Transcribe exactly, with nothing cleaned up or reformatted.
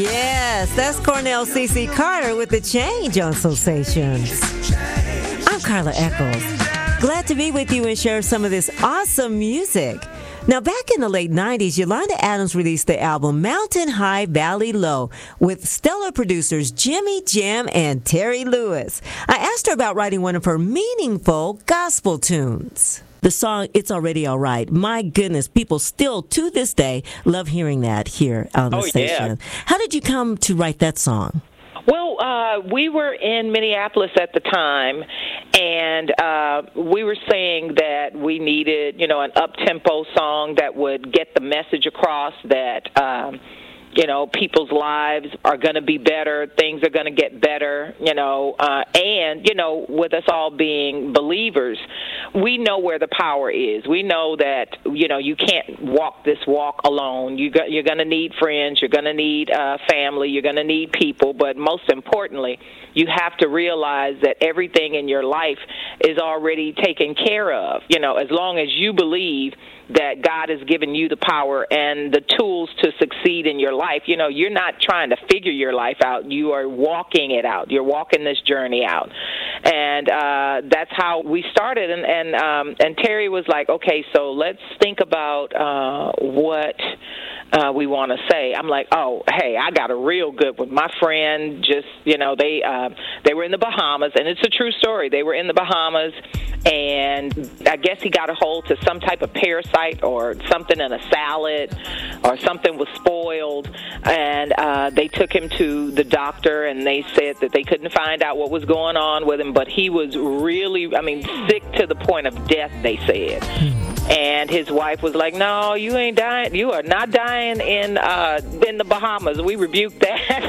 Yes, that's Cornell C C Carter with The Change on Soulsations. I'm Carla Eccles. Glad to be with you and share some of this awesome music. Now, back in the late nineties, Yolanda Adams released the album Mountain High, Valley Low with stellar producers Jimmy Jam and Terry Lewis. I asked her about writing one of her meaningful gospel tunes. The song, It's Already All Right. My goodness, people still, to this day, love hearing that here on the oh, station. Yeah. How did you come to write that song? Well, uh, we were in Minneapolis at the time, and uh, we were saying that we needed, you know, an up-tempo song that would get the message across that, um, you know, people's lives are going to be better, things are going to get better, you know, uh, and, you know, with us all being believers, we know where the power is. We know that, you know, you can't walk this walk alone. You got, you're going to need friends, you're going to need uh, family, you're going to need people, but most importantly, you have to realize that everything in your life is already taken care of, you know, as long as you believe that God has given you the power and the tools to succeed in your life. You know, you're not trying to figure your life out. You are walking it out. You're walking this journey out. And uh, that's how we started. And and, um, and Terry was like, okay, so let's think about uh, what uh, we want to say. I'm like, oh, hey, I got a real good one. My friend just, you know, they, uh, they were in the Bahamas, and it's a true story. They were in the Bahamas, and I guess he got a hold to some type of parasite or something in a salad, or something was spoiled, and uh, they took him to the doctor, and they said that they couldn't find out what was going on with him, but he was really, I mean, sick to the point of death, they said. And his wife was like, no, you ain't dying. You are not dying in uh, in the Bahamas. We rebuked that.